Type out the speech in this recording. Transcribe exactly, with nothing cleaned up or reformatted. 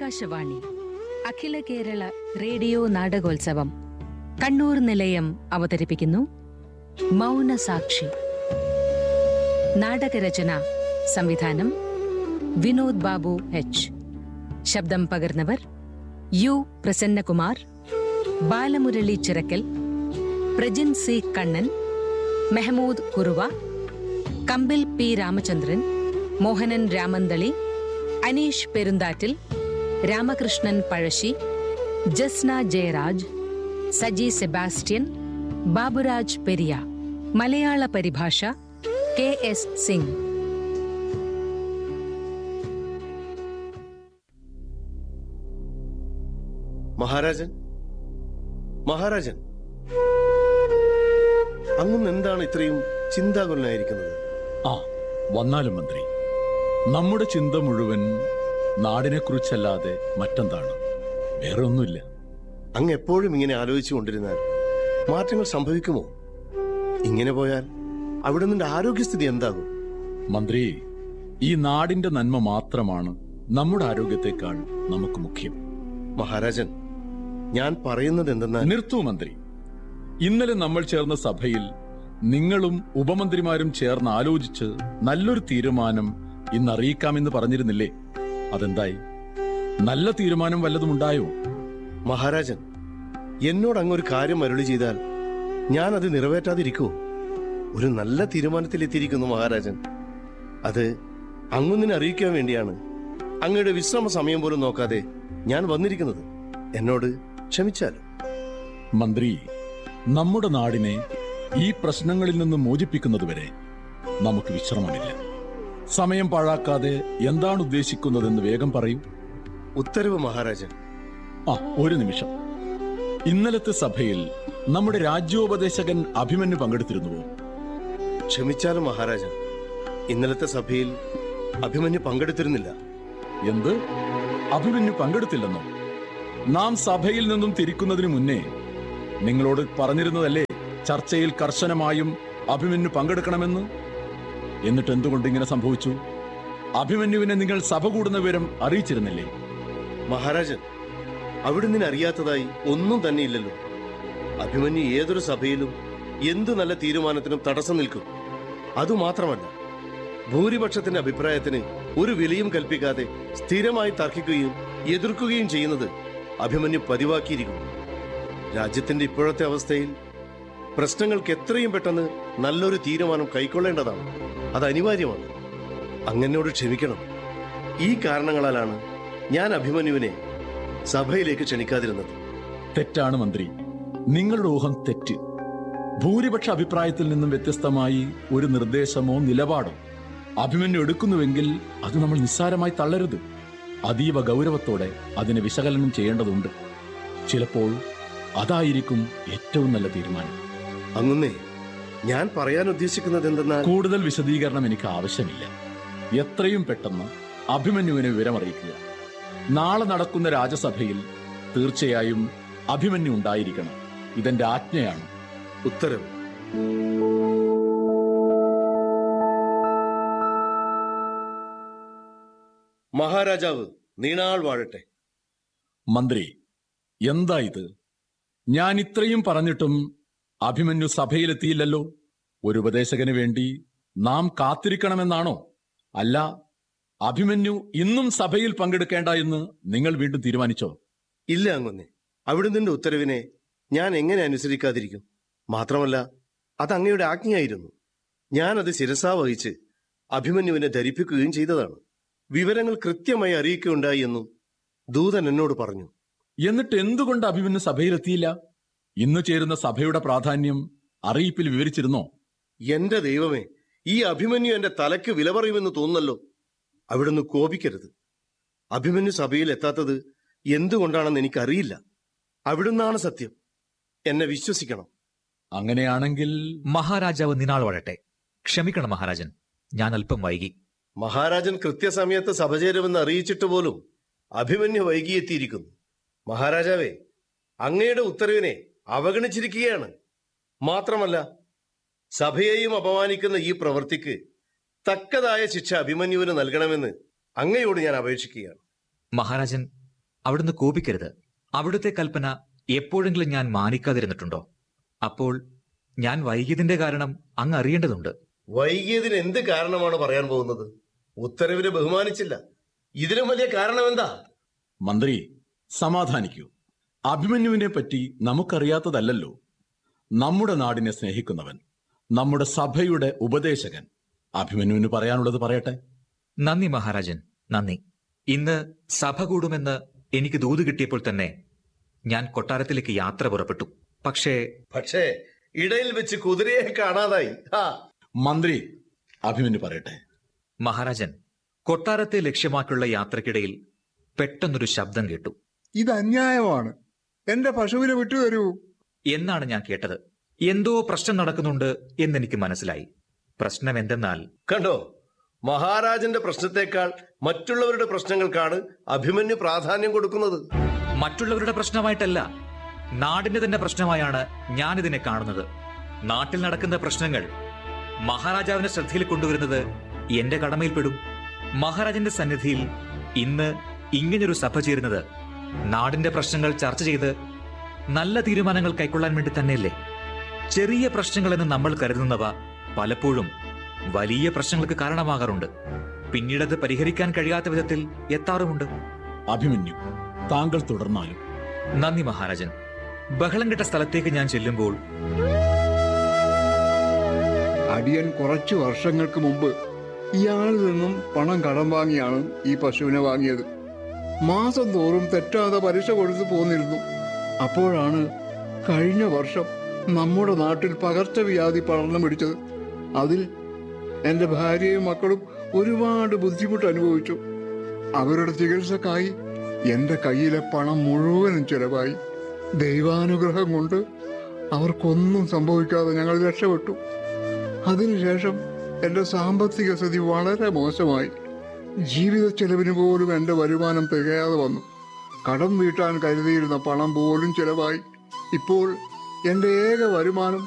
ആകാശവാണി അഖില Kerala radio നാടകോത്സവം Kannur നിലയം അവതരിപ്പിക്കുന്നു മൗനസാക്ഷി. നാടകരചന സംവിധാനം വിനോദ് ബാബു എച്ച്. ശബ്ദം പകർന്നവർ U Prasannakumar, Balamurali Chirakkal, Prajin C Kannan, Mahmoud Kuruva, കമ്പിൽ പി രാമചന്ദ്രൻ, മോഹനൻ രാമന്തളി, അനീഷ് പെരുന്താറ്റിൽ, രാമകൃഷ്ണൻ പഴശ്ശി, ജസ്ന ജയരാജ്, സജി സെബാസ്റ്റ്യൻ, ബാബുരാജ് പെരിയ. മലയാള പരിഭാഷ കെ എസ് സിംഗ്. മഹാരാജൻ, മഹാരാജൻ, അങ്ങ് എന്താണ് ഇത്രയും ചിന്താകുലനായിരിക്കുന്നത്? ആ, വന്നാലും മന്ത്രി, നമ്മുടെ ചിന്ത മുഴുവൻ നാടിനെ കുറിച്ചല്ലാതെ മറ്റെന്താണ്? വേറെ ഒന്നുമില്ല. അങ്ങ് എപ്പോഴും ഇങ്ങനെ ആലോചിച്ചു കൊണ്ടിരുന്നാൽ മാറ്റങ്ങൾ സംഭവിക്കുമോ? ഇങ്ങനെ പോയാൽ അവിടെ നിന്റെ ആരോഗ്യസ്ഥിതി എന്താകും? മന്ത്രി, ഈ നാടിന്റെ നന്മ മാത്രമാണ് നമ്മുടെ ആരോഗ്യത്തെക്കാൾ നമുക്ക് മുഖ്യം. മഹാരാജൻ, ഞാൻ പറയുന്നത് എന്തെന്നാൽ... നിർത്തൂ മന്ത്രി. ഇന്നലെ നമ്മൾ ചേർന്ന സഭയിൽ നിങ്ങളും ഉപമന്ത്രിമാരും ചേർന്ന് ആലോചിച്ച് നല്ലൊരു തീരുമാനം ഇന്ന് അറിയിക്കാമെന്ന് പറഞ്ഞിരുന്നില്ലേ? അതെന്തായി? നല്ല തീരുമാനം വല്ലതും ഉണ്ടായോ? മഹാരാജൻ, എന്നോട് അങ്ങൊരു കാര്യം അരുളി ചെയ്താൽ ഞാൻ അത് നിറവേറ്റാതിരിക്കുമോ? ഒരു നല്ല തീരുമാനത്തിലെത്തിയിരിക്കുന്നു മഹാരാജൻ. അത് അങ്ങൊന്നിനെ അറിയിക്കാൻ വേണ്ടിയാണ് അങ്ങയുടെ വിശ്രമ സമയം പോലും നോക്കാതെ ഞാൻ വന്നിരിക്കുന്നത്. എന്നോട് ക്ഷമിച്ചാലും. മന്ത്രി, നമ്മുടെ നാടിനെ ഈ പ്രശ്നങ്ങളിൽ നിന്ന് മോചിപ്പിക്കുന്നതുവരെ നമുക്ക് വിശ്രമമില്ല. സമയം പാഴാക്കാതെ എന്താണ് ഉദ്ദേശിക്കുന്നതെന്ന് വേഗം പറയൂ. ഉത്തരവ് മഹാരാജൻ. ആ, ഒരു നിമിഷം. ഇന്നലത്തെ സഭയിൽ നമ്മുടെ രാജ്യോപദേശകൻ അഭിമന്യു പങ്കെടുത്തിരുന്നുവോ? ക്ഷമിച്ചാലും മഹാരാജൻ, ഇന്നലത്തെ സഭയിൽ അഭിമന്യു പങ്കെടുത്തിരുന്നില്ല. എന്ത്? അഭിമന്യു പങ്കെടുത്തില്ലെന്നോ? നാം സഭയിൽ നിന്നും തിരിക്കുന്നതിന് മുന്നേ നിങ്ങളോട് പറഞ്ഞിരുന്നതല്ലേ ചർച്ചയിൽ കർശനമായും അഭിമന്യു പങ്കെടുക്കണമെന്ന്? എന്നിട്ട് എന്തുകൊണ്ട് ഇങ്ങനെ സംഭവിച്ചു? അഭിമന്യുവിനെ നിങ്ങൾ സഭ കൂടുന്ന വിവരം അറിയിച്ചിരുന്നില്ലേ? മഹാരാജൻ, അവിടെ നിന്ന് അറിയാത്തതായി ഒന്നും തന്നെ ഇല്ലല്ലോ. അഭിമന്യു ഏതൊരു സഭയിലും എന്തു നല്ല തീരുമാനത്തിനും തടസ്സം നിൽക്കും. അതുമാത്രമല്ല, ഭൂരിപക്ഷത്തിന്റെ അഭിപ്രായത്തിന് ഒരു വിലയും കൽപ്പിക്കാതെ സ്ഥിരമായി തർക്കിക്കുകയും എതിർക്കുകയും ചെയ്യുന്നത് അഭിമന്യു പതിവാക്കിയിരിക്കുന്നു. രാജ്യത്തിന്റെ ഇപ്പോഴത്തെ അവസ്ഥയിൽ പ്രശ്നങ്ങൾക്ക് എത്രയും പെട്ടെന്ന് നല്ലൊരു തീരുമാനം കൈക്കൊള്ളേണ്ടതാണ്. അത് അനിവാര്യമാണ്. അങ്ങനോട് ക്ഷമിക്കണം. ഈ കാരണങ്ങളാലാണ് ഞാൻ അഭിമന്യുവിനെ സഭയിലേക്ക് ക്ഷണിക്കാതിരുന്നത്. തെറ്റാണ് മന്ത്രി, നിങ്ങളുടെ ഊഹം തെറ്റ്. ഭൂരിപക്ഷ അഭിപ്രായത്തിൽ നിന്നും വ്യത്യസ്തമായി ഒരു നിർദ്ദേശമോ നിലപാടോ അഭിമന്യു എടുക്കുന്നുവെങ്കിൽ അത് നമ്മൾ നിസ്സാരമായി തള്ളരുത്. അതീവ ഗൗരവത്തോടെ അതിനെ വിശകലനം ചെയ്യേണ്ടതുണ്ട്. ചിലപ്പോൾ അതായിരിക്കും ഏറ്റവും നല്ല തീരുമാനം. അങ്ങുന്നേ, ഞാൻ പറയാൻ ഉദ്ദേശിക്കുന്നത് എന്തെന്നാൽ... കൂടുതൽ വിശദീകരണം എനിക്ക് ആവശ്യമില്ല. എത്രയും പെട്ടെന്ന് അഭിമന്യുവിനെ വിവരമറിയിക്കുക. നാളെ നടക്കുന്ന രാജസഭയിൽ തീർച്ചയായും അഭിമന്യു ഉണ്ടായിരിക്കണം. ഇതെന്റെ ആജ്ഞയാണ്. ഉത്തരവ്. മഹാരാജാവ് നീണാൾ വാഴട്ടെ. മന്ത്രി, എന്താ ഇത്? ഞാൻ ഇത്രയും പറഞ്ഞിട്ടും അഭിമന്യു സഭയിലെത്തിയില്ലല്ലോ. ഒരു ഉപദേശകന് വേണ്ടി നാം കാത്തിരിക്കണമെന്നാണോ? അല്ല, അഭിമന്യു ഇന്നും സഭയിൽ പങ്കെടുക്കേണ്ട എന്ന് നിങ്ങൾ വീണ്ടും തീരുമാനിച്ചോ? ഇല്ല അങ്ങൊന്നേ, അവിടുന്ന് ഉത്തരവിനെ ഞാൻ എങ്ങനെ അനുസരിക്കാതിരിക്കും? മാത്രമല്ല, അത് അങ്ങയുടെ ആജ്ഞയായിരുന്നു. ഞാനത് ശിരസാ വഹിച്ച് അഭിമന്യുവിനെ ധരിപ്പിക്കുകയും ചെയ്തതാണ്. വിവരങ്ങൾ കൃത്യമായി അറിയിക്കുകയുണ്ടായി എന്നും ദൂതൻ എന്നോട് പറഞ്ഞു. എന്നിട്ട് എന്തുകൊണ്ട് അഭിമന്യു സഭയിലെത്തിയില്ല? ഇന്ന് ചേരുന്ന സഭയുടെ പ്രാധാന്യം അറിയിപ്പിൽ വിവരിച്ചിരുന്നോ? എന്റെ ദൈവമേ, ഈ അഭിമന്യു എന്റെ തലയ്ക്ക് വില പറയുമെന്ന് തോന്നുന്നല്ലോ. അവിടുന്ന് കോപിക്കരുത്. അഭിമന്യു സഭയിൽ എത്താത്തത് എന്തുകൊണ്ടാണെന്ന് എനിക്കറിയില്ല. അവിടുന്നാണ് സത്യം. എന്നെ വിശ്വസിക്കണം. അങ്ങനെയാണെങ്കിൽ... മഹാരാജാവ് നിനാൾ വഴട്ടെ. ക്ഷമിക്കണം മഹാരാജൻ, ഞാൻ അല്പം വൈകി. മഹാരാജൻ കൃത്യസമയത്ത് സഭ ചേരുമെന്ന് അറിയിച്ചിട്ട് പോലും അഭിമന്യു വൈകിയെത്തിയിരിക്കുന്നു. മഹാരാജാവേ, അങ്ങയുടെ ഉത്തരവിനെ അവഗണിച്ചിരിക്കുകയാണ്. മാത്രമല്ല, സഭയെയും അപമാനിക്കുന്ന ഈ പ്രവൃത്തിക്ക് തക്കതായ ശിക്ഷ അഭിമന്യുവിന് നൽകണമെന്ന് അങ്ങയോട് ഞാൻ അപേക്ഷിക്കുകയാണ്. മഹാരാജൻ, അവിടുന്ന് കോപിക്കരുത്. അവിടുത്തെ കൽപ്പന എപ്പോഴെങ്കിലും ഞാൻ മാനിക്കാതിരുന്നിട്ടുണ്ടോ? അപ്പോൾ ഞാൻ വൈകിയതിന്റെ കാരണം അങ്ങ് അറിയേണ്ടതുണ്ട്. വൈകിയതിന് എന്ത് കാരണമാണ് പറയാൻ പോകുന്നത്? ഉത്തരവിനെ ബഹുമാനിച്ചില്ല. ഇതിലും വലിയ കാരണം എന്താ? മന്ത്രി, സമാധാനിക്കൂ. അഭിമന്യുവിനെ പറ്റി നമുക്കറിയാത്തതല്ലല്ലോ. നമ്മുടെ നാടിനെ സ്നേഹിക്കുന്നവൻ, നമ്മുടെ സഭയുടെ ഉപദേശകൻ. അഭിമന്യുവിന് പറയാനുള്ളത് പറയട്ടെ. നന്ദി മഹാരാജൻ, നന്ദി. ഇന്ന് സഭ കൂടുമെന്ന് എനിക്ക് ദൂത് കിട്ടിയപ്പോൾ തന്നെ ഞാൻ കൊട്ടാരത്തിലേക്ക് യാത്ര പുറപ്പെട്ടു. പക്ഷേ പക്ഷേ ഇടയിൽ വെച്ച് കുതിരയെ കാണാതായി. ആ മന്ത്രി, അഭിമന്യു പറയട്ടെ. മഹാരാജൻ, കൊട്ടാരത്തെ ലക്ഷ്യമാക്കിയുള്ള യാത്രക്കിടയിൽ പെട്ടെന്നൊരു ശബ്ദം കേട്ടു. ഇത് അന്യായമാണ്. എന്റെ പശുവിനെ വിട്ടുതരൂ എന്നാണ് ഞാൻ കേട്ടത്. എന്തോ പ്രശ്നം നടക്കുന്നുണ്ട് എന്നെനിക്ക് മനസ്സിലായി. പ്രശ്നം എന്തെന്നാൽ, കണ്ടോ, മഹാരാജന്റെ പ്രശ്നത്തെക്കാൾ മറ്റുള്ളവരുടെ പ്രശ്നങ്ങൾക്കാണ് അഭിമന്യു പ്രാധാന്യം കൊടുക്കുന്നത്. മറ്റുള്ളവരുടെ പ്രശ്നമായിട്ടല്ല, നാടിന്റെ തന്നെ പ്രശ്നമായാണ് ഞാനിതിനെ കാണുന്നത്. നാട്ടിൽ നടക്കുന്ന പ്രശ്നങ്ങൾ മഹാരാജാവിന്റെ ശ്രദ്ധയിൽ കൊണ്ടുവരുന്നത് എന്റെ കടമയിൽപ്പെടും. മഹാരാജന്റെ സന്നിധിയിൽ ഇന്ന് ഇങ്ങനൊരു സഭ ചേരുന്നത് നാടിന്റെ പ്രശ്നങ്ങൾ ചർച്ച ചെയ്ത് നല്ല തീരുമാനങ്ങൾ കൈക്കൊള്ളാൻ വേണ്ടി തന്നെയല്ലേ? ചെറിയ പ്രശ്നങ്ങളെന്ന് നമ്മൾ കരുതുന്നവ പലപ്പോഴും വലിയ പ്രശ്നങ്ങൾക്ക് കാരണമാകാറുണ്ട്. പിന്നീടത് പരിഹരിക്കാൻ കഴിയാത്ത വിധത്തിൽ എത്താറുമുണ്ട്. അഭിമന്യു, താങ്കൾ തുടർന്നാലും. നന്ദി മഹാരാജൻ. ബഹളം കെട്ട സ്ഥലത്തേക്ക് ഞാൻ ചെല്ലുമ്പോൾ അടിയൻ കുറച്ചു വർഷങ്ങൾക്ക് മുമ്പ് ഇയാളിൽ നിന്നും പണം കടം വാങ്ങിയാണ് ഈ പശുവിനെ വാങ്ങിയത്. മാസം തോറും തെറ്റാതെ പലിശ കൊടുത്തു പോന്നിരുന്നു. അപ്പോഴാണ് കഴിഞ്ഞ വർഷം നമ്മുടെ നാട്ടിൽ പകർച്ചവ്യാധി പടർന്നു പിടിച്ചത്. അതിൽ എൻ്റെ ഭാര്യയും മക്കളും ഒരുപാട് ബുദ്ധിമുട്ട് അനുഭവിച്ചു. അവരുടെ ചികിത്സക്കായി എൻ്റെ കയ്യിലെ പണം മുഴുവനും ചെലവായി. ദൈവാനുഗ്രഹം കൊണ്ട് അവർക്കൊന്നും സംഭവിക്കാതെ ഞങ്ങൾ രക്ഷപ്പെട്ടു. അതിനുശേഷം എൻ്റെ സാമ്പത്തിക സ്ഥിതി വളരെ മോശമായി. ജീവിത ചെലവിന് പോലും എൻ്റെ വരുമാനം തികയാതെ വന്നു. കടം വീട്ടാൻ കരുതിയിരുന്ന പണം പോലും ചെലവായി. ഇപ്പോൾ എൻ്റെ ഏക വരുമാനം